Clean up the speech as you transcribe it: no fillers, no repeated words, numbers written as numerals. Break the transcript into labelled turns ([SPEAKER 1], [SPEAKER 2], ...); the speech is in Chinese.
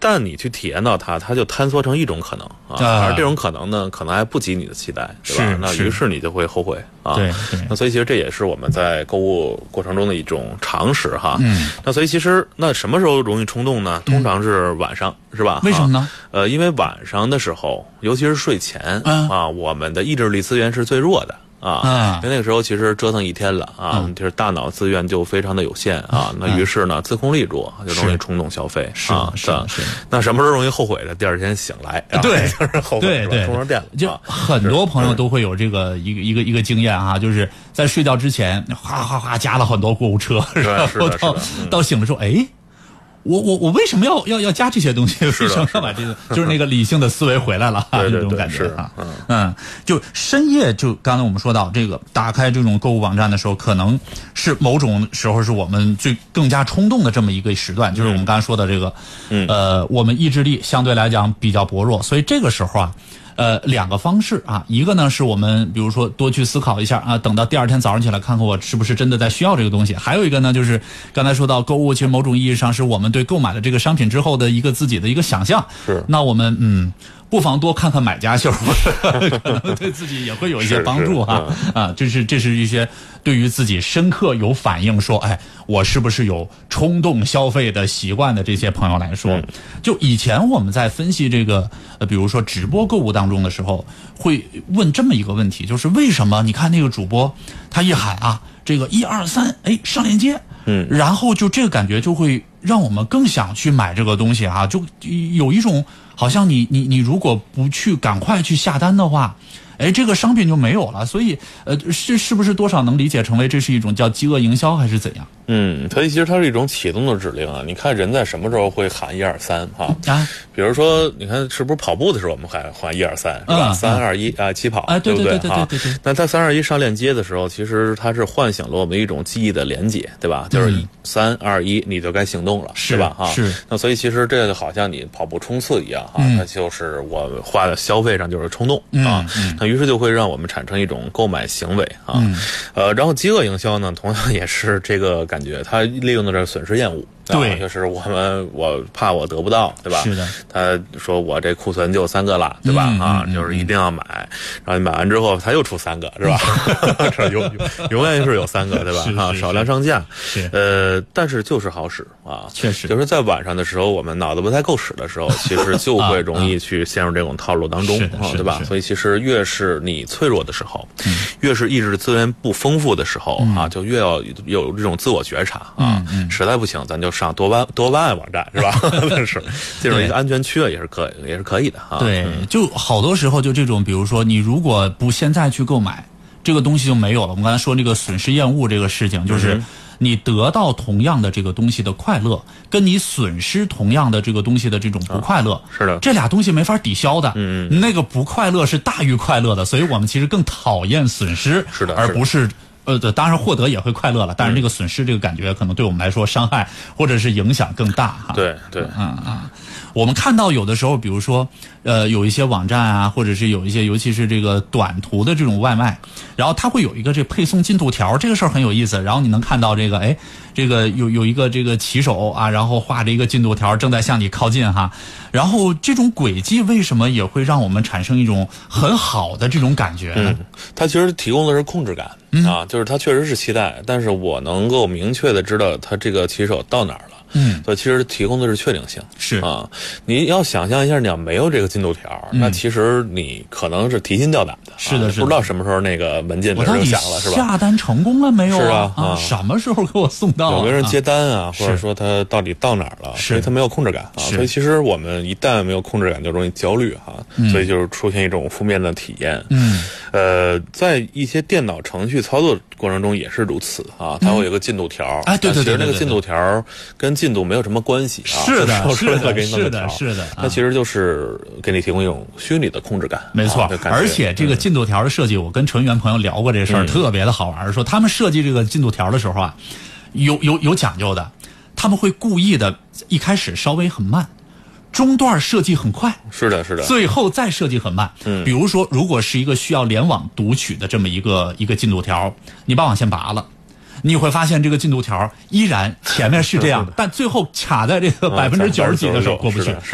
[SPEAKER 1] 旦你去体验到它就坍缩成一种可能而这种可能呢，可能还不及你的期待，对吧？那于是你就会后悔
[SPEAKER 2] 对。
[SPEAKER 1] 那所以其实这也是我们在购物过程中的一种常识哈。那所以其实那什么时候容易冲动呢？通常是晚上，是吧？
[SPEAKER 2] 为什么呢？
[SPEAKER 1] 因为晚上的时候，尤其是睡前我们的意志力资源是最弱的。因为那个时候其实折腾一天了就是大脑资源就非常的有限那于是呢自控力弱，就容易冲动消费
[SPEAKER 2] 是。
[SPEAKER 1] 那什么时候容易后悔的？第二天醒来，
[SPEAKER 2] 对，
[SPEAKER 1] 就是后悔，
[SPEAKER 2] 对，
[SPEAKER 1] 充上电了。
[SPEAKER 2] 就很多朋友都会有这个一个经验就是在睡觉之前，哗加了很多购物车，然后到醒的时候，我为什么要加这些东西？为什么要把这个？就是那个理性的思维回来了这种感觉就深夜，就刚才我们说到这个，打开这种购物网站的时候，可能是某种时候是我们更加冲动的这么一个时段，就是我们刚才说的这个，我们意志力相对来讲比较薄弱，所以这个时候两个方式一个呢是我们比如说多去思考一下等到第二天早上起来看看我是不是真的在需要这个东西。还有一个呢就是刚才说到购物，其实某种意义上是我们对购买了这个商品之后的一个自己的一个想象。
[SPEAKER 1] 是，
[SPEAKER 2] 那我们不妨多看看买家秀，可能对自己也会有一些帮助这是一些对于自己深刻有反应说我是不是有冲动消费的习惯的这些朋友来说，就以前我们在分析这个比如说直播购物当中的时候，会问这么一个问题，就是为什么你看那个主播他一喊这个1、2、3上链接，然后就这个感觉就会让我们更想去买这个东西就有一种好像你如果不去赶快去下单的话，这个商品就没有了。所以是不是多少能理解成为这是一种叫饥饿营销还是怎样？
[SPEAKER 1] 所以其实它是一种启动的指令你看人在什么时候会喊1、2、3比如说你看是不是跑步的时候我们喊1、2、3是吧？3、2、1起跑，
[SPEAKER 2] 对
[SPEAKER 1] 不对？那在3、2、1上链接的时候，其实它是唤醒了我们一种记忆的连结，对吧？就是3、2、1你就该行动了，是吧？
[SPEAKER 2] 是。
[SPEAKER 1] 那所以其实这个好像你跑步冲刺一样它就是我花的消费上就是冲动那于是就会让我们产生一种购买行为然后饥饿营销呢，同样也是这个感觉，它利用的是损失厌恶。
[SPEAKER 2] 对，
[SPEAKER 1] 就是我怕我得不到，对吧？
[SPEAKER 2] 是的。
[SPEAKER 1] 他说我这库存就3个了，对吧？就是一定要买，然后你买完之后他又出3个，是吧？永远是有3个，对吧？少量上架。但是就是好使
[SPEAKER 2] 确实。
[SPEAKER 1] 就是在晚上的时候，我们脑子不太够使的时候，其实就会容易去陷入这种套路当中对吧？所以其实越是你脆弱的时候，越是意志资源不丰富的时候就越要有这种自我觉察实在不行，咱就上多巴胺网站，是吧？是这种一个安全区也是可以的
[SPEAKER 2] 对，就好多时候就这种，比如说你如果不现在去购买，这个东西就没有了。我们刚才说那个损失厌恶这个事情，就是你得到同样的这个东西的快乐，跟你损失同样的这个东西的这种不快乐，
[SPEAKER 1] 是的，
[SPEAKER 2] 这俩东西没法抵消的。那个不快乐是大于快乐的，所以我们其实更讨厌损失，
[SPEAKER 1] 是的，
[SPEAKER 2] 而不是。当然获得也会快乐了，但是这个损失这个感觉可能对我们来说伤害或者是影响更大
[SPEAKER 1] 对，
[SPEAKER 2] 我们看到有的时候，比如说有一些网站或者是有一些尤其是这个短途的这种外卖，然后它会有一个这配送进度条，这个事儿很有意思。然后你能看到这个这个有一个这个骑手然后画着一个进度条正在向你靠近然后这种轨迹为什么也会让我们产生一种很好的这种感觉呢？
[SPEAKER 1] 它其实提供的是控制感就是它确实是期待，但是我能够明确的知道它这个骑手到哪儿了。所以其实提供的是确定性，
[SPEAKER 2] 是
[SPEAKER 1] 你要想象一下，你要没有这个进度条，那其实你可能是提心吊胆的，
[SPEAKER 2] 是的，
[SPEAKER 1] 不知道什么时候那个门禁铃就响了，是吧？
[SPEAKER 2] 下单成功了没有？
[SPEAKER 1] 是
[SPEAKER 2] 什么时候给我送到？
[SPEAKER 1] 有没有人接单或者说他到底到哪儿了？所以他没有控制感所以其实我们一旦没有控制感，就容易焦虑所以就是出现一种负面的体验。在一些电脑程序操作过程中也是如此它会有个进度条，
[SPEAKER 2] 对，
[SPEAKER 1] 其实那个进度条跟进度没有什么关系
[SPEAKER 2] 是的，
[SPEAKER 1] 它其实就是给你提供一种虚拟的控制感，
[SPEAKER 2] 没错。而且这个进度条的设计，我跟成员朋友聊过这事儿，特别的好玩。说他们设计这个进度条的时候有讲究的，他们会故意的一开始稍微很慢，中段设计很快，
[SPEAKER 1] 是的，
[SPEAKER 2] 最后再设计很慢。比如说，如果是一个需要联网读取的这么一个进度条，你把网线拔了，你会发现这个进度条依然前面是这样，但最后卡在这个90%几的时候过不去。